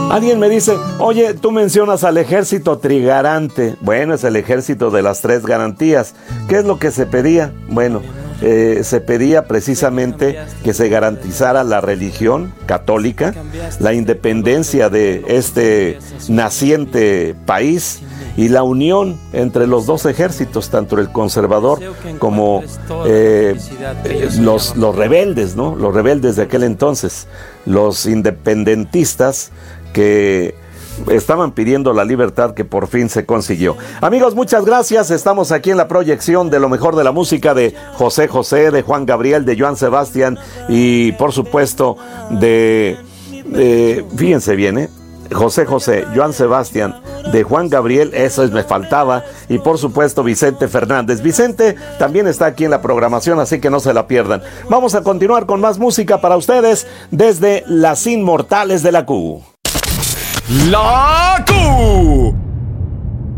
Alguien me dice, oye, tú mencionas al ejército trigarante. Bueno, es el ejército de las tres garantías. ¿Qué es lo que se pedía? Bueno, se pedía precisamente que se garantizara la religión católica, la independencia de este naciente país y la unión entre los dos ejércitos, tanto el conservador como los rebeldes, ¿no? Los rebeldes de aquel entonces, los independentistas que estaban pidiendo la libertad que por fin se consiguió. Amigos, muchas gracias. Estamos aquí en la proyección de lo mejor de la música de José José, de Juan Gabriel, de Joan Sebastián y por supuesto fíjense bien, José José, Joan Sebastián, de Juan Gabriel, me faltaba, y por supuesto Vicente Fernández. Vicente también está aquí en la programación, así que no se la pierdan. Vamos a continuar con más música para ustedes desde las Inmortales de la Q. La